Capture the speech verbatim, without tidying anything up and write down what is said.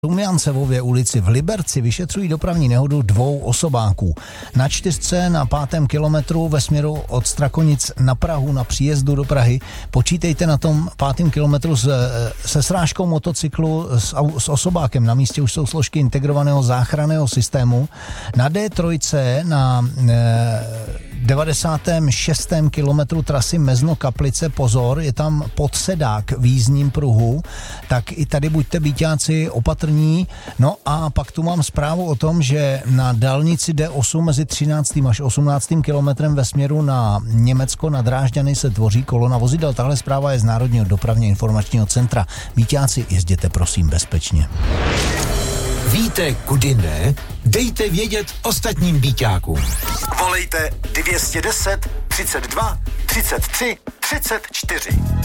Rumiancevově ulici v Liberci vyšetřují dopravní nehodu dvou osobáků. Na čtyřce na pátém kilometru ve směru od Strakonic na Prahu na příjezdu do Prahy počítejte na tom pátém kilometru se, se srážkou motocyklu s, s osobákem. Na místě už jsou složky integrovaného záchranného systému. Na D tři na eh, devadesátém šestém kilometru trasy Mezno-Kaplice, pozor, je tam podsedák v jízdním pruhu, tak i tady buďte býťáci opatrní. No a pak tu mám zprávu o tom, že na dálnici D osm mezi třináctým až osmnáctým kilometrem ve směru na Německo na Drážďany se tvoří kolona vozidel. Tahle zpráva je z Národního dopravně informačního centra. Býťáci, jezděte prosím bezpečně. Víte, kudy ne? Dejte vědět ostatním býťákům. Volejte dvě stě deset, třicet dva, třicet tři, třicet čtyři.